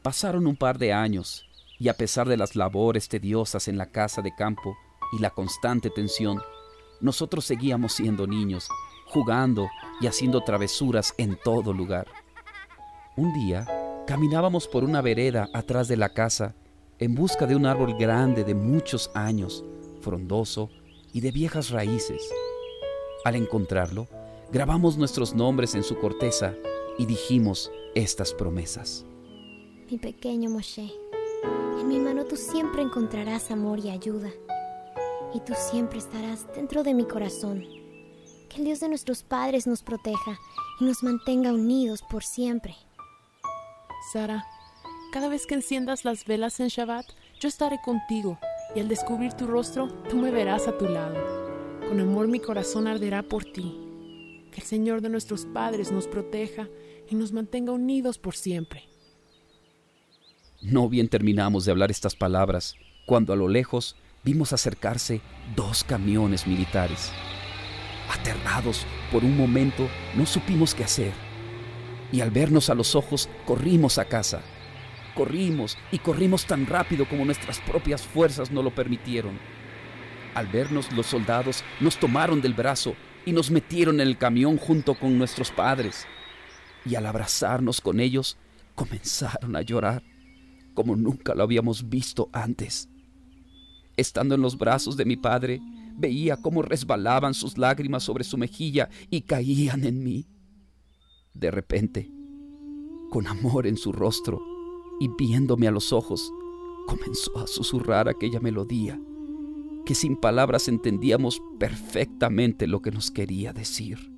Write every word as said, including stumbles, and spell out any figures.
Pasaron un par de años y a pesar de las labores tediosas en la casa de campo y la constante tensión, nosotros seguíamos siendo niños, jugando y haciendo travesuras en todo lugar. Un día, caminábamos por una vereda atrás de la casa en busca de un árbol grande de muchos años, frondoso y de viejas raíces. Al encontrarlo, grabamos nuestros nombres en su corteza y dijimos estas promesas. Mi pequeño Moshe, en mi mano tú siempre encontrarás amor y ayuda, y tú siempre estarás dentro de mi corazón. Que el Dios de nuestros padres nos proteja y nos mantenga unidos por siempre. Sara, cada vez que enciendas las velas en Shabbat, yo estaré contigo, y al descubrir tu rostro, tú me verás a tu lado. Con amor mi corazón arderá por ti. Que el Señor de nuestros padres nos proteja y nos mantenga unidos por siempre. No bien terminamos de hablar estas palabras, cuando a lo lejos vimos acercarse dos camiones militares. Aterrados, por un momento no supimos qué hacer, y al vernos a los ojos corrimos a casa. Corrimos y corrimos tan rápido como nuestras propias fuerzas nos lo permitieron. Al vernos, los soldados nos tomaron del brazo y nos metieron en el camión junto con nuestros padres. Y al abrazarnos con ellos, comenzaron a llorar como nunca lo habíamos visto antes. Estando en los brazos de mi padre, veía cómo resbalaban sus lágrimas sobre su mejilla y caían en mí. De repente, con amor en su rostro y viéndome a los ojos, comenzó a susurrar aquella melodía que sin palabras entendíamos perfectamente lo que nos quería decir.